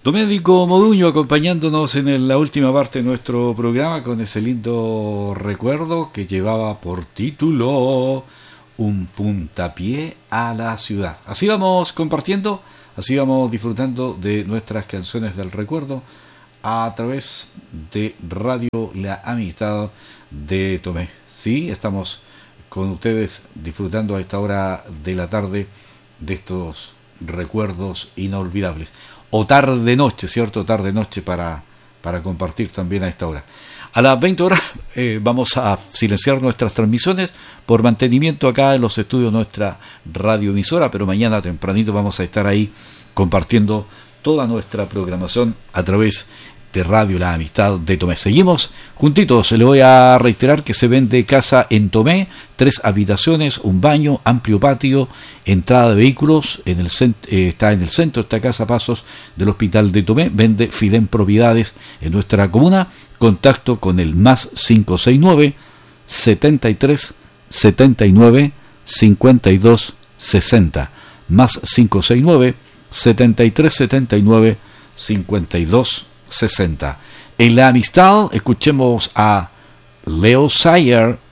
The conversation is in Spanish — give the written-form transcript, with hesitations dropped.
Doménico Moduño acompañándonos en la última parte de nuestro programa con ese lindo recuerdo que llevaba por título Un puntapié a la ciudad. Así vamos compartiendo, así vamos disfrutando de nuestras canciones del recuerdo a través de Radio La Amistad de Tomé. Sí, estamos con ustedes disfrutando a esta hora de la tarde de estos recuerdos inolvidables. O tarde-noche, ¿cierto? Tarde-noche para compartir también a esta hora. A las 20 horas vamos a silenciar nuestras transmisiones por mantenimiento acá en los estudios de nuestra radioemisora, pero mañana tempranito vamos a estar ahí compartiendo toda nuestra programación a través de Radio La Amistad de Tomé. Seguimos juntitos. Le voy a reiterar que se vende casa en Tomé, 3 habitaciones, un baño, amplio patio, entrada de vehículos, está en el centro esta casa, pasos del Hospital de Tomé. Vende Fidem Propiedades en nuestra comuna. Contacto con el más 569 73 79 52 60, más 569 73 79 52 60. En La Amistad escuchemos a Leo Sayer